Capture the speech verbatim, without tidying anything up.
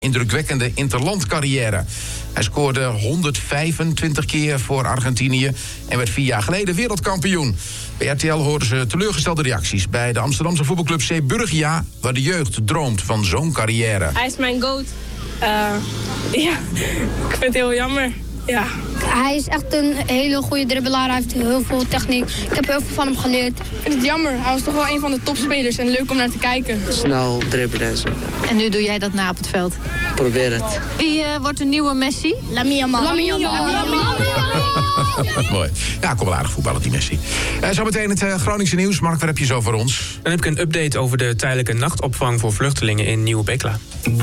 indrukwekkende interlandcarrière. Hij scoorde honderdvijfentwintig keer voor Argentinië en werd vier jaar geleden wereldkampioen. Bij R T L hoorden ze teleurgestelde reacties bij de Amsterdamse voetbalclub Zeeburgia, waar de jeugd droomt van zo'n carrière. Hij is mijn goat. Uh, ja, ik vind het heel jammer. Ja. Hij is echt een hele goede dribbelaar. Hij heeft heel veel techniek. Ik heb heel veel van hem geleerd. Ik vind het jammer. Hij was toch wel een van de topspelers en leuk om naar te kijken. Snel dribbelen en zo. En nu doe jij dat na op het veld? Probeer het. Wie uh, wordt de nieuwe Messi? Lamine Yamal. Lamine Yamal. Mooi. Ja, kom wel aardig voetballen, die Messi. Uh, zometeen het uh, Groningse nieuws. Mark, waar heb je zo voor ons? Dan heb ik een update over de tijdelijke nachtopvang voor vluchtelingen in Nieuwe Beekla.